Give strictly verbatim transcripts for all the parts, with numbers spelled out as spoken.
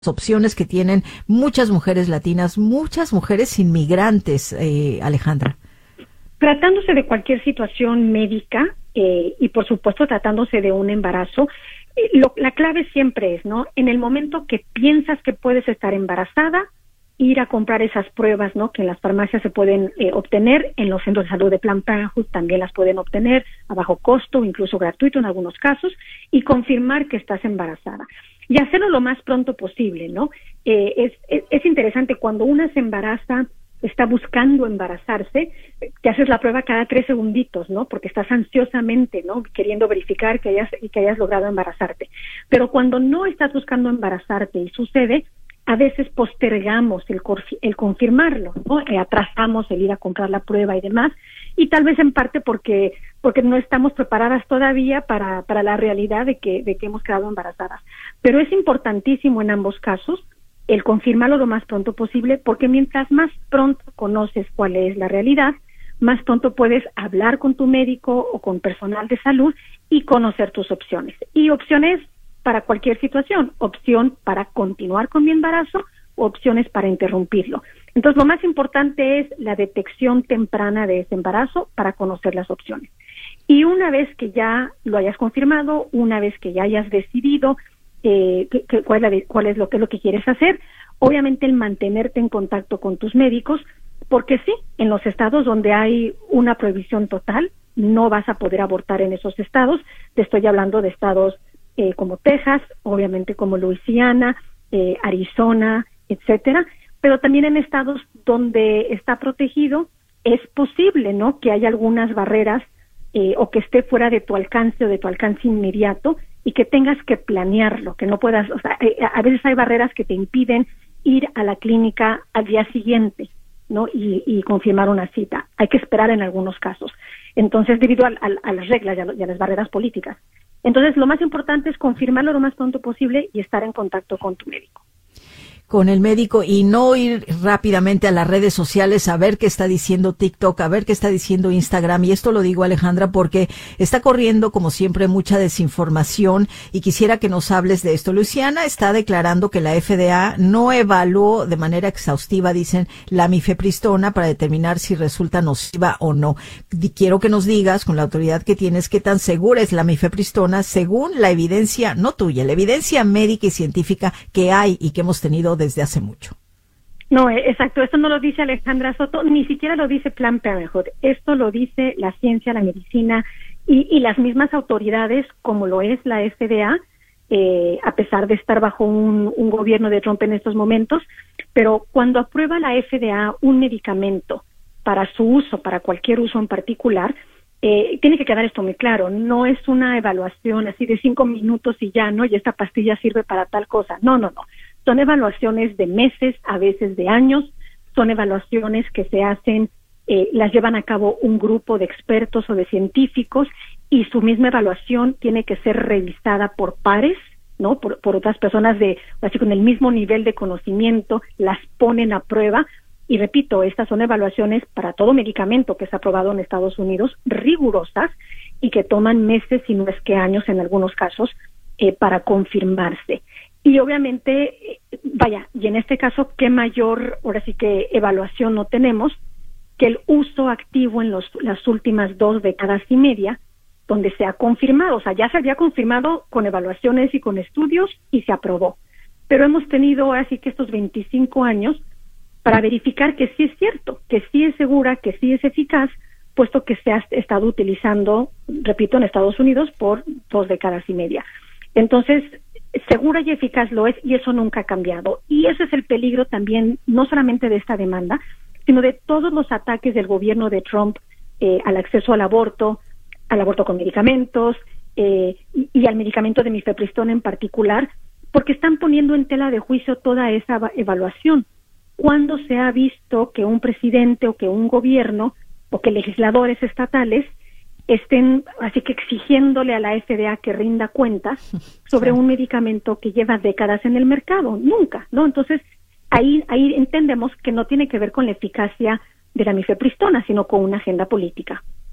opciones que tienen muchas mujeres latinas, muchas mujeres inmigrantes, eh, Alejandra? Tratándose de cualquier situación médica eh, y por supuesto tratándose de un embarazo, eh, lo, la clave siempre es, ¿no? En el momento que piensas que puedes estar embarazada, ir a comprar esas pruebas, ¿no? Que en las farmacias se pueden eh, obtener, en los centros de salud de Planned Parenthood también las pueden obtener a bajo costo, incluso gratuito en algunos casos, y confirmar que estás embarazada. Y hacerlo lo más pronto posible, ¿no? Eh, es, es, es interesante, cuando una se embaraza, está buscando embarazarse, te haces la prueba cada tres segunditos, ¿no? Porque estás ansiosamente, ¿no? Queriendo verificar que hayas, y que hayas logrado embarazarte. Pero cuando no estás buscando embarazarte y sucede, a veces postergamos el, el confirmarlo, ¿no? Eh, atrasamos el ir a comprar la prueba y demás, y tal vez en parte porque porque no estamos preparadas todavía para para la realidad de que de que hemos quedado embarazadas. Pero es importantísimo en ambos casos el confirmarlo lo más pronto posible, porque mientras más pronto conoces cuál es la realidad, más pronto puedes hablar con tu médico o con personal de salud y conocer tus opciones. Y opciones para cualquier situación, opción para continuar con mi embarazo, opciones para interrumpirlo. Entonces, lo más importante es la detección temprana de ese embarazo para conocer las opciones. Y una vez que ya lo hayas confirmado, una vez que ya hayas decidido eh, que, que, cuál, es la, cuál es lo que es lo que quieres hacer, obviamente el mantenerte en contacto con tus médicos, porque sí, en los estados donde hay una prohibición total, no vas a poder abortar en esos estados. Te estoy hablando de estados Eh, como Texas, obviamente como Luisiana, eh, Arizona, etcétera, pero también en estados donde está protegido es posible, ¿no? Que haya algunas barreras eh, o que esté fuera de tu alcance o de tu alcance inmediato y que tengas que planearlo, que no puedas, o sea, eh, a veces hay barreras que te impiden ir a la clínica al día siguiente, ¿no? Y, y confirmar una cita. Hay que esperar en algunos casos. Entonces, debido a, a, a las reglas y a, y a las barreras políticas. Entonces, lo más importante es confirmarlo lo más pronto posible y estar en contacto con tu médico. Con el médico y no ir rápidamente a las redes sociales a ver qué está diciendo TikTok, a ver qué está diciendo Instagram. Y esto lo digo, Alejandra, porque está corriendo, como siempre, mucha desinformación y quisiera que nos hables de esto. Luisiana está declarando que la F D A no evaluó de manera exhaustiva, dicen, la mifepristona para determinar si resulta nociva o no. Quiero que nos digas, con la autoridad que tienes, qué tan segura es la mifepristona según la evidencia, no tuya, la evidencia médica y científica que hay y que hemos tenido desde hace mucho. No, exacto, esto no lo dice Alejandra Soto, ni siquiera lo dice Planned Parenthood, esto lo dice la ciencia, la medicina y, y las mismas autoridades, como lo es la F D A, eh, a pesar de estar bajo un, un gobierno de Trump en estos momentos, pero cuando aprueba la F D A un medicamento para su uso, para cualquier uso en particular, eh, tiene que quedar esto muy claro, no es una evaluación así de cinco minutos y ya, ¿no? Y esta pastilla sirve para tal cosa, no, no, no. Son evaluaciones de meses, a veces de años, son evaluaciones que se hacen, eh, las llevan a cabo un grupo de expertos o de científicos y su misma evaluación tiene que ser revisada por pares, ¿no? Por, por otras personas de, así con el mismo nivel de conocimiento, las ponen a prueba. Y repito, estas son evaluaciones para todo medicamento que es aprobado en Estados Unidos, rigurosas y que toman meses y no es que años en algunos casos eh, para confirmarse. Y obviamente, vaya, y en este caso, ¿qué mayor, ahora sí que evaluación no tenemos que el uso activo en los, las últimas dos décadas y media, donde se ha confirmado? O sea, ya se había confirmado con evaluaciones y con estudios y se aprobó. Pero hemos tenido así que estos veinticinco años para verificar que sí es cierto, que sí es segura, que sí es eficaz, puesto que se ha estado utilizando, repito, en Estados Unidos por dos décadas y media. Entonces, segura y eficaz lo es y eso nunca ha cambiado. Y ese es el peligro también, no solamente de esta demanda, sino de todos los ataques del gobierno de Trump eh, al acceso al aborto, al aborto con medicamentos eh, y, y al medicamento de mifepristona en particular, porque están poniendo en tela de juicio toda esa evaluación. ¿Cuándo se ha visto que un presidente o que un gobierno o que legisladores estatales estén así que exigiéndole a la F D A que rinda cuentas sobre un medicamento que lleva décadas en el mercado? Nunca, ¿no? Entonces, ahí ahí entendemos que no tiene que ver con la eficacia de la mifepristona, sino con una agenda política.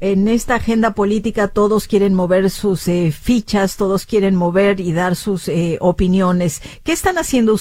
en esta agenda política todos quieren mover sus eh, fichas, todos quieren mover y dar sus eh, opiniones. ¿Qué están haciendo